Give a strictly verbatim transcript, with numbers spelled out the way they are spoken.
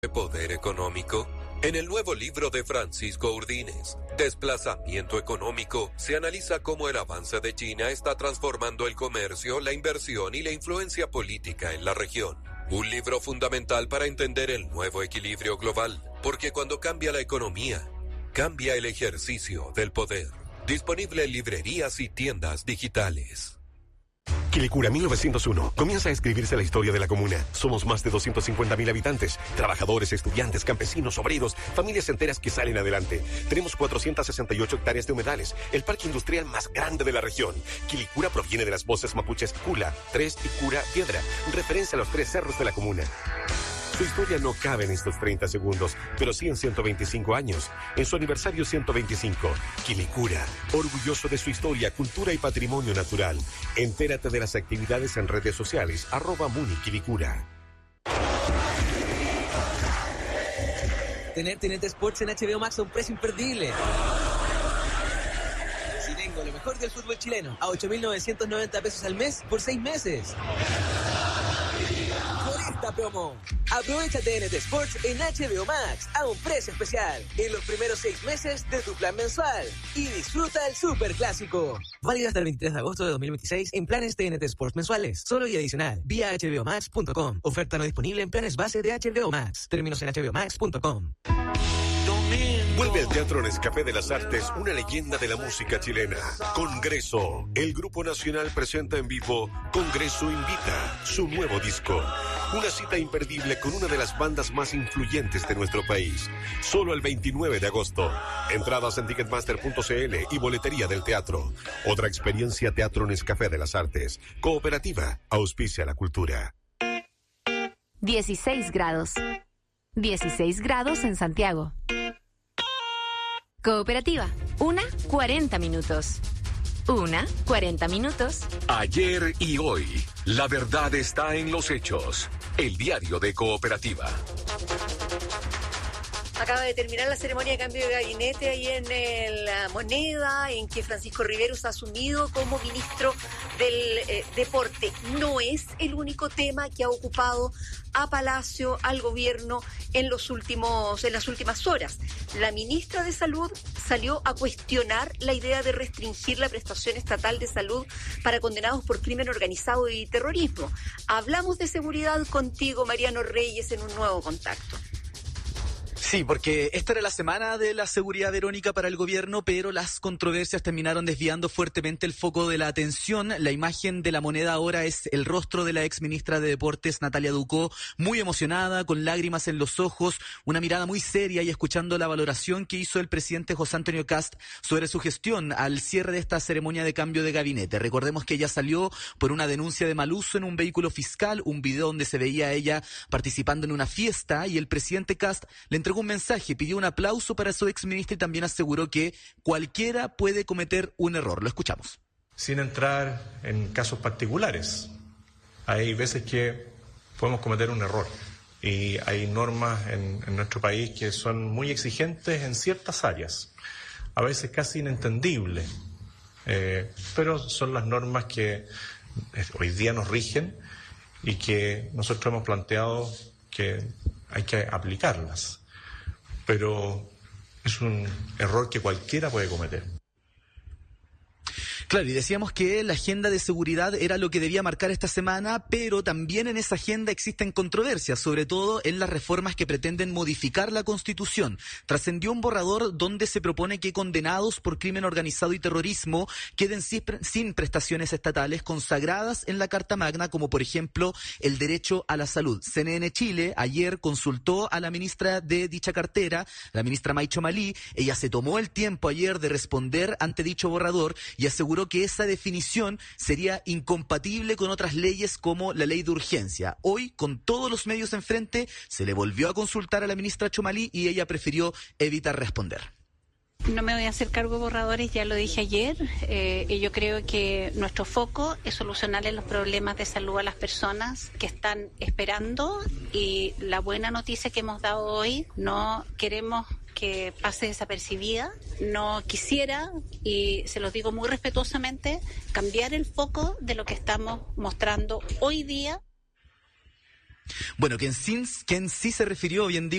de poder económico? En el nuevo libro de Francisco Urdines, Desplazamiento Económico, se analiza cómo el avance de China está transformando el comercio, la inversión y la influencia política en la región. Un libro fundamental para entender el nuevo equilibrio global, porque cuando cambia la economía, cambia el ejercicio del poder. Disponible en librerías y tiendas digitales. Quilicura mil novecientos uno. Comienza a escribirse la historia de la comuna. Somos más de doscientos cincuenta mil habitantes, trabajadores, estudiantes, campesinos, obreros, familias enteras que salen adelante. Tenemos cuatrocientas sesenta y ocho hectáreas de humedales, el parque industrial más grande de la región. Quilicura proviene de las voces mapuches Cula, Tres y Cura Piedra, referencia a los tres cerros de la comuna. Su historia no cabe en estos treinta segundos, pero sí en ciento veinticinco años. En su aniversario ciento veinticinco, Quilicura, orgulloso de su historia, cultura y patrimonio natural. Entérate de las actividades en redes sociales, arroba Muni Quilicura. Tener T N T Sports en H B O Max a un precio imperdible. Si tengo lo mejor del fútbol chileno a ocho mil novecientos noventa pesos al mes por seis meses. Por esta promo, aprovecha T N T Sports en H B O Max a un precio especial en los primeros seis meses de tu plan mensual y disfruta el super clásico. Válido hasta el veintitrés de agosto de dos mil veintiséis en planes T N T Sports mensuales, solo y adicional, vía H B O Max punto com. Oferta no disponible en planes base de H B O Max. Términos en H B O Max punto com. Vuelve al Teatro Nescafé de las Artes una leyenda de la música chilena. Congreso. El Grupo Nacional presenta en vivo Congreso Invita, su nuevo disco. Una cita imperdible con una de las bandas más influyentes de nuestro país. Solo el veintinueve de agosto. Entradas en ticketmaster punto c l y boletería del teatro. Otra experiencia Teatro Nescafé de las Artes. Cooperativa. Auspicia la cultura. dieciséis grados. dieciséis grados en Santiago. Cooperativa, una cuarenta minutos. Una cuarenta minutos. Ayer y hoy, la verdad está en los hechos. El diario de Cooperativa. Acaba de terminar la ceremonia de cambio de gabinete ahí en el, la Moneda, en que Francisco Riveros ha asumido como ministro del eh, deporte. No es el único tema que ha ocupado a Palacio, al gobierno en los últimos, en las últimas horas. La ministra de Salud salió a cuestionar la idea de restringir la prestación estatal de salud para condenados por crimen organizado y terrorismo. Hablamos de seguridad contigo, Mariano Reyes, en un nuevo contacto. Sí, porque esta era la semana de la seguridad, Verónica, para el gobierno, pero las controversias terminaron desviando fuertemente el foco de la atención. La imagen de la Moneda ahora es el rostro de la ex ministra de Deportes, Natalia Ducó, muy emocionada, con lágrimas en los ojos, una mirada muy seria y escuchando la valoración que hizo el presidente José Antonio Kast sobre su gestión al cierre de esta ceremonia de cambio de gabinete. Recordemos que ella salió por una denuncia de mal uso en un vehículo fiscal, un video donde se veía a ella participando en una fiesta y el presidente Kast le entregó un mensaje, pidió un aplauso para su exministra y también aseguró que cualquiera puede cometer un error. Lo escuchamos. Sin entrar en casos particulares, hay veces que podemos cometer un error y hay normas en, en nuestro país que son muy exigentes en ciertas áreas, a veces casi inentendibles, eh, pero son las normas que hoy día nos rigen y que nosotros hemos planteado que hay que aplicarlas. Pero es un error que cualquiera puede cometer. Claro, y decíamos que la agenda de seguridad era lo que debía marcar esta semana, pero también en esa agenda existen controversias, sobre todo en las reformas que pretenden modificar la Constitución. Trascendió un borrador donde se propone que condenados por crimen organizado y terrorismo queden sin prestaciones estatales consagradas en la Carta Magna, como por ejemplo el derecho a la salud. C N N Chile ayer consultó a la ministra de dicha cartera, la ministra May Chomalí. Ella se tomó el tiempo ayer de responder ante dicho borrador y aseguró que esa definición sería incompatible con otras leyes como la ley de urgencia. Hoy, con todos los medios enfrente, se le volvió a consultar a la ministra Chomalí y ella prefirió evitar responder. No me voy a hacer cargo de borradores, ya lo dije ayer, eh, y yo creo que nuestro foco es solucionarle los problemas de salud a las personas que están esperando, y la buena noticia que hemos dado hoy, no queremos que pase desapercibida. No quisiera, y se los digo muy respetuosamente, cambiar el foco de lo que estamos mostrando hoy día. Bueno, quien sí, quien sí se refirió, bien digo,